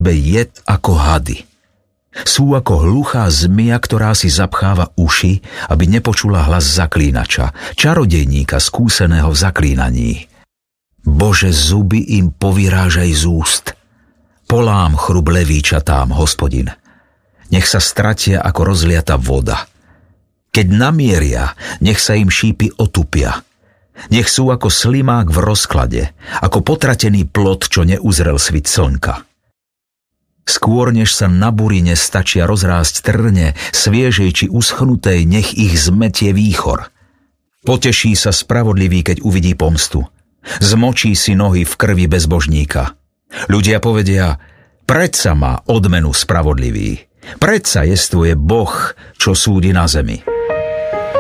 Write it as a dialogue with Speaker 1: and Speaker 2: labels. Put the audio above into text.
Speaker 1: sebe jed ako hady. Sú ako hluchá zmija, ktorá si zapcháva uši, aby nepočula hlas zaklínača, čarodejníka skúseného v zaklínaní. Bože, zuby im povyrážaj z úst. Polám chrub levíčatám, Hospodin. Nech sa stratia ako rozliata voda. Keď namieria, nech sa im šípy otupia. Nech sú ako slimák v rozklade, ako potratený plod, čo neuzrel svit slnka. Skôr než sa na burine stačia rozrásť trne, sviežej či uschnutej, nech ich zmetie výchor. Poteší sa spravodlivý, keď uvidí pomstu. Zmočí si nohy v krvi bezbožníka. Ľudia povedia, predsa má odmenu spravodlivý. Predsa jestvuje Boh, čo súdi na zemi.